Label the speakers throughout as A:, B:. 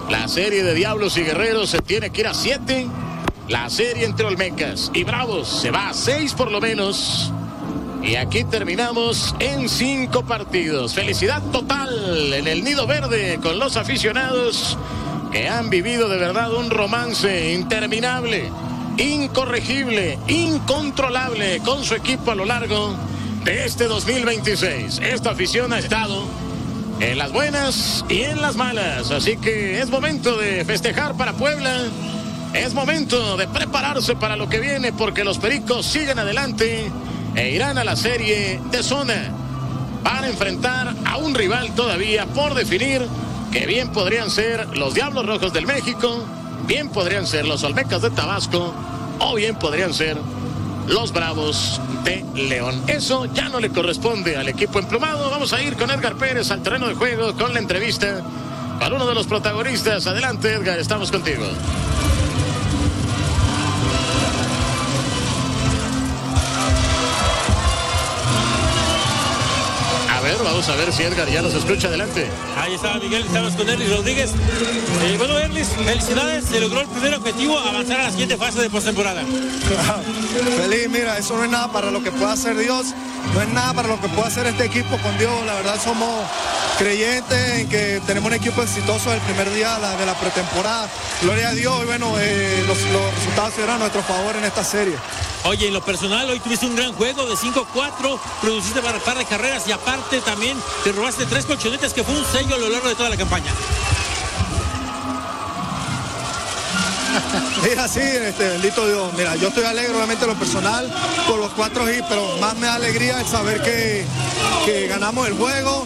A: La serie de Diablos y Guerreros se tiene que ir a 7. La serie entre Olmecas y Bravos se va a 6 por lo menos. Y aquí terminamos en 5 partidos. Felicidad total en el Nido Verde con los aficionados que han vivido de verdad un romance interminable, incorregible, incontrolable con su equipo a lo largo de este 2026. Esta afición ha estado en las buenas y en las malas. Así que es momento de festejar para Puebla. Es momento de prepararse para lo que viene, porque los Pericos siguen adelante e irán a la serie de zona para enfrentar a un rival todavía por definir, que bien podrían ser los Diablos Rojos del México, bien podrían ser los Olmecas de Tabasco, o bien podrían ser los Bravos de León. Eso ya no le corresponde al equipo emplumado. Vamos a ir con Edgar Pérez al terreno de juego con la entrevista para uno de los protagonistas. Adelante, Edgar, estamos contigo. Vamos a ver si Edgar ya nos escucha. Adelante.
B: Ahí estaba Miguel, estamos con Erlis Rodríguez. Bueno, Erlis, felicidades, se logró el primer objetivo, avanzar a la siguiente fase de postemporada.
C: Feliz, mira, eso no es nada para lo que pueda hacer Dios, no es nada para lo que pueda hacer este equipo con Dios. La verdad somos creyentes en que tenemos un equipo exitoso el primer día de la pretemporada. Gloria a Dios, y bueno, los resultados serán a nuestro favor en esta serie.
B: Oye, en lo personal, hoy tuviste un gran juego de 5-4, produciste para par de carreras y aparte también te robaste 3 colchonetas, que fue un sello a lo largo de toda la campaña.
C: Es así, bendito Dios. Mira, yo estoy alegre obviamente en lo personal por los 4 hits, pero más me da alegría el saber que ganamos el juego.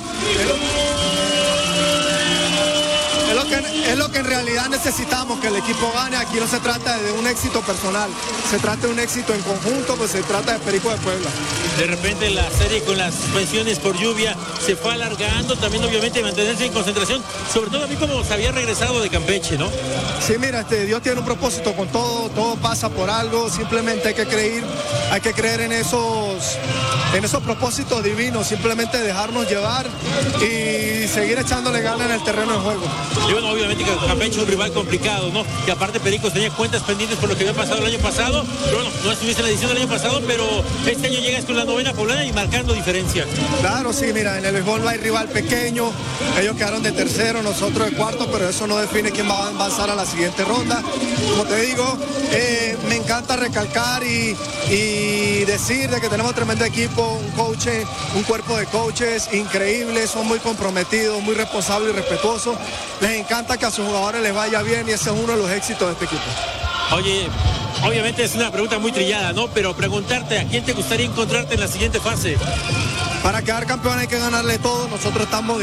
C: Es lo que en realidad necesitamos, que el equipo gane. Aquí no se trata de un éxito personal, se trata de un éxito en conjunto, pues se trata de Pericos de Puebla.
B: De repente la serie con las suspensiones por lluvia se fue alargando, también obviamente mantenerse en concentración, sobre todo a mí como se había regresado de Campeche, ¿no?
C: Sí, mira, Dios tiene un propósito con todo pasa por algo, simplemente hay que creer en esos propósitos divinos, simplemente dejarnos llevar y seguir echándole ganas en el terreno de juego.
B: Y bueno, obviamente que Campeche es un rival complicado, ¿no? Y aparte Pericos tenía cuentas pendientes por lo que había pasado el año pasado. Pero bueno, no estuviste en la edición del año pasado, pero este año llegas con la novena poblana y marcando diferencia.
C: Claro, sí, mira, en el béisbol hay rival pequeño, ellos quedaron de tercero, nosotros de cuarto, pero eso no define quién va a avanzar a la siguiente ronda. Como te digo, me encanta recalcar y decir de que tenemos tremendo equipo, un cuerpo de coaches increíbles, son muy comprometidos, muy responsables y respetuosos. Les encanta que a sus jugadores les vaya bien y ese es uno de los éxitos de este equipo.
B: Oye, obviamente es una pregunta muy trillada, ¿no? Pero preguntarte, ¿a quién te gustaría encontrarte en la siguiente fase?
C: Para quedar campeón hay que ganarle todo. Nosotros estamos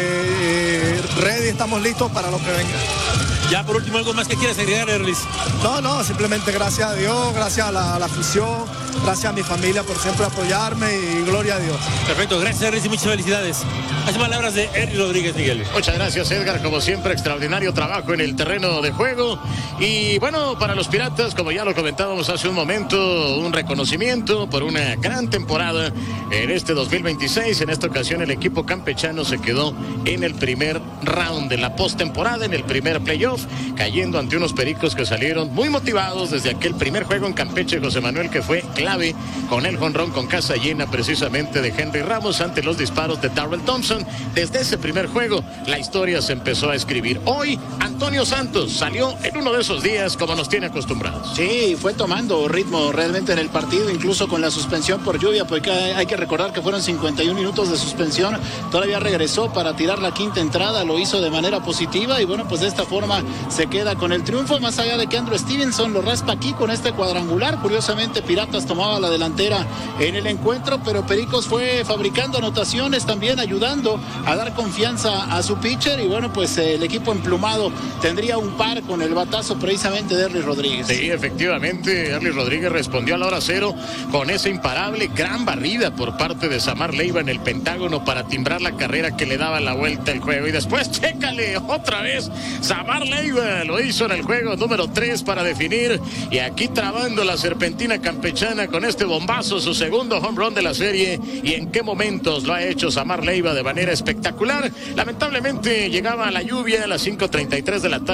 C: ready, estamos listos para lo que venga.
B: Ya por último, ¿algo más que quieras agregar, Erlis?
C: No, simplemente gracias a Dios, gracias a la afición, gracias a mi familia por siempre apoyarme y gloria a Dios.
B: Perfecto, gracias, Erlis, y muchas felicidades. Las palabras de Erlis Rodríguez, Miguel.
A: Muchas gracias, Edgar, como siempre, extraordinario trabajo en el terreno de juego. Y bueno, para los Piratas, como ya lo comentábamos hace un momento, un reconocimiento por una gran temporada en este 2026. En esta ocasión el equipo campechano se quedó en el primer round de la postemporada, en el primer playoff, cayendo ante unos Pericos que salieron muy motivados desde aquel primer juego en Campeche, José Manuel, que fue clave con el jonrón con casa llena precisamente de Henry Ramos ante los disparos de Darrell Thompson. Desde ese primer juego la historia se empezó a escribir. Hoy Antonio Santos salió en uno de esos días como nos tiene acostumbrados.
D: Sí, fue tomando ritmo realmente en el partido, incluso con la suspensión por lluvia, porque hay que recordar que fueron 51 minutos de suspensión. Todavía regresó para tirar la quinta entrada, lo hizo de manera positiva y bueno, pues de esta forma se queda con el triunfo, más allá de que Andrew Stevenson lo raspa aquí con este cuadrangular. Curiosamente Piratas tomaba la delantera en el encuentro, pero Pericos fue fabricando anotaciones, también ayudando a dar confianza a su pitcher y bueno, pues el equipo emplumado tendría un par con el batazo precisamente de Erlis Rodríguez.
A: Sí, efectivamente, Erlis Rodríguez respondió a la hora cero con esa imparable gran barrida por parte de Samar Leiva en el Pentágono para timbrar la carrera que le daba la vuelta al juego. Y después, chécale, otra vez Samar Leiva lo hizo en el juego número 3 para definir, y aquí trabando la serpentina campechana con este bombazo, su segundo home run de la serie. Y en qué momentos lo ha hecho Samar Leiva de manera espectacular. Lamentablemente llegaba la lluvia a las 5:33 de la tarde.